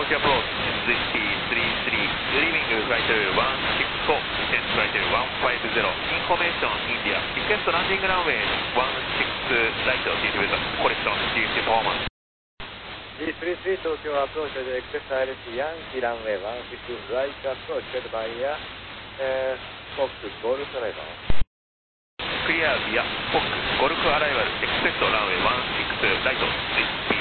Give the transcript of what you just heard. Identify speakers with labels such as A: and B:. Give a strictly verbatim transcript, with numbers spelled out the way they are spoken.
A: Tokyo approach, Z T three three, leaving flight one six four, descent flight one five zero, information India, request landing runway one six right, T T with correction, T C performance.
B: Z three three Tokyo approach, request I L C Yankee runway one six right approach, by uh, Fox Golf arrival.
A: Clear via Fox Golf arrival, expect runway one six right, Z T